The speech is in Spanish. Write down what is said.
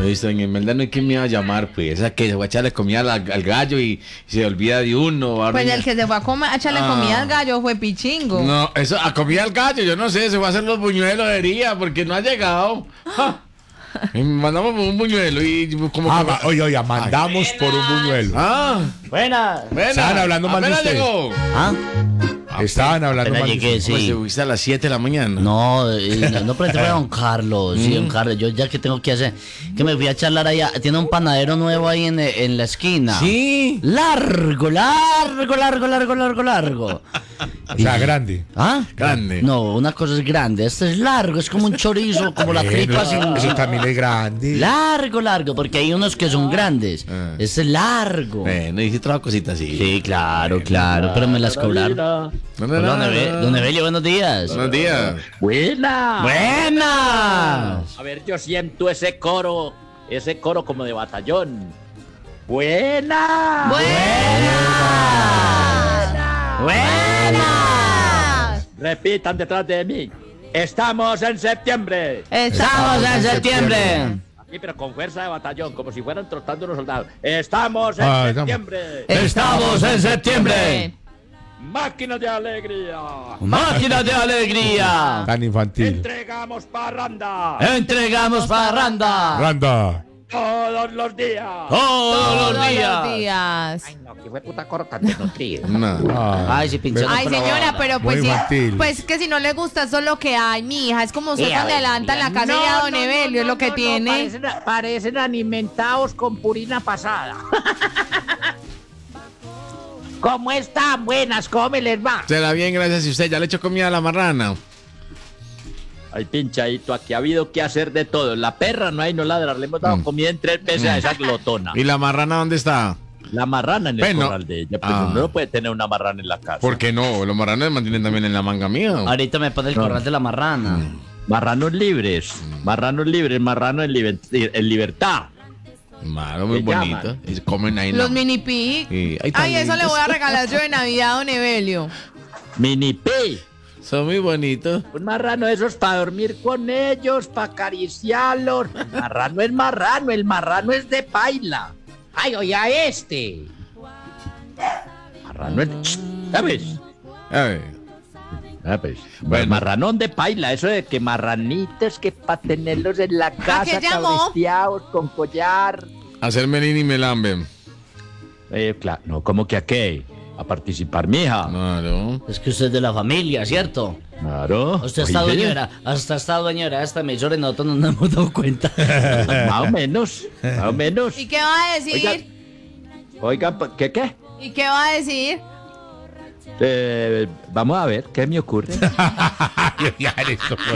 Esto en verdad no hay quien me iba a llamar, pues. Esa que se va a echarle comida al gallo y se olvida de uno. Pues el que se fue a echarle comida al gallo fue Pichingo. No, eso, a comida al gallo, yo no sé, se va a hacer los buñuelos de herida porque no ha llegado. Y mandamos por un buñuelo y como Oiga, mandamos por un buñuelo. Buena. Estaban hablando mal de apenas usted. llegó. Estaban hablando Apenas mal de llegué, usted. Pues sí. te fuiste a las 7 de la mañana. No, no pregunté a don Carlos. Sí, don Carlos, yo ya que tengo que hacer. Que me fui a charlar allá. Tiene un panadero nuevo ahí en la esquina. Sí. Largo. O sea, grande. ¿Ah? Grande. No, una cosa es grande. Este es largo, es como un chorizo, como la tripa sin. Eso también es grande. Largo, porque hay unos que son grandes. Este es largo. Bueno, hice otra cosita así. Sí, claro, pero me las cobraron. Hola, don Evelio, buenos días. Buenos días. ¡Buena! ¡Buenas! A ver, yo siento ese coro como de batallón. ¡Buena! ¡Buenas! Repitan detrás de mí. ¡Estamos en septiembre! Estamos en septiembre. Aquí, pero con fuerza de batallón, como si fueran trotando unos soldados. ¡Estamos en estamos. septiembre! Estamos en septiembre. ¡Máquinas de alegría! Máquinas de alegría. Tan infantil. ¡Entregamos parranda! Entregamos parranda. Randa. ¡Todos los días! Todos los días. días. No, que fue puta corta de nutrir. No. Ay, si pinchó. Ay, señora, pero pues Muy sí, infantil. pues que si no le gusta eso es lo que hay, mi hija. Es como usted Sí, a cuando ver, adelanta en la casa y a don Evelio, es lo que tiene. Parecen alimentados con purina pasada. ¿Cómo están? Buenas, ¿cómo les va? Será bien, gracias. ¿Y usted ya le echó comida a la marrana? Ay, pinchadito, aquí ha habido que hacer de todo. La perra no hay, no ladra. Le hemos dado comida en 3 veces a esa glotona. ¿Y la marrana dónde está? La marrana en el Bueno. corral de ella. Pues uno no puede tener una marrana en la casa. ¿Por qué no? Los marranos se mantienen también en la manga mía. Ahorita me pone el corral de la marrana. Marranos libres, marrano en libertad. Malo, muy ¿Qué bonito. llaman? Y comen ahí. Los no. mini pig. Sí, ahí Ay, están eso le lindos. voy a regalar yo de Navidad a don Evelio. Mini P. Son muy bonitos. Un marrano de esos para dormir con ellos, para acariciarlos. El marrano es de paila. Ay, oye, a este. Marrano es... ¿Sabes? Ay, ¿Sabes? Bueno. El marranón de paila, eso de que marranitos que para tenerlos en la casa qué llamó? cabresteados con collar. hacer melín y melambe. Claro, no, ¿cómo que a qué? A participar, mija. Claro. Es que usted es de la familia, ¿cierto? Claro. Usted está Oye, dueño de esta emisora y nosotros no nos hemos dado cuenta. Más o menos. ¿Y qué va a decir? Oigan, ¿qué? ¿Y qué va a decir? Vamos a ver, ¿qué me ocurre? Ya eres como